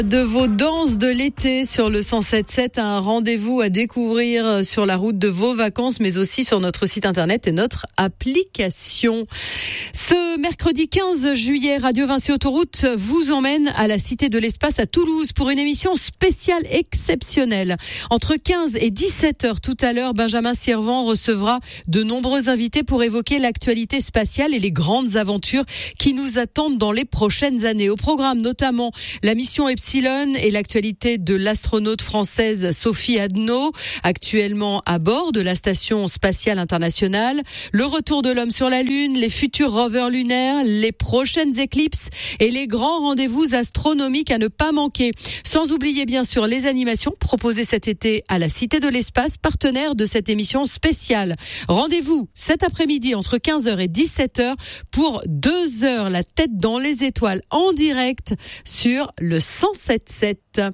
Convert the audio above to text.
De vos danses de l'été sur le 107.7, un rendez-vous à découvrir sur la route de vos vacances, mais aussi sur notre site internet et notre application. Ce mercredi 15 juillet, Radio Vinci Autoroute vous emmène à la Cité de l'Espace à Toulouse pour une émission spéciale exceptionnelle. Entre 15 et 17 heures tout à l'heure, Benjamin Sirvent recevra de nombreux invités pour évoquer l'actualité spatiale et les grandes aventures qui nous attendent dans les prochaines années. Au programme notamment la mission Epsilon et l'actualité de l'astronaute française Sophie Adno, actuellement à bord de la Station spatiale internationale, le retour de l'homme sur la Lune, les futurs rovers lunaires, les prochaines éclipses et les grands rendez-vous astronomiques à ne pas manquer. Sans oublier bien sûr les animations proposées cet été à la Cité de l'Espace, partenaire de cette émission spéciale. Rendez-vous cet après-midi entre 15h et 17h pour 2 heures la tête dans les étoiles en direct sur le 107.7.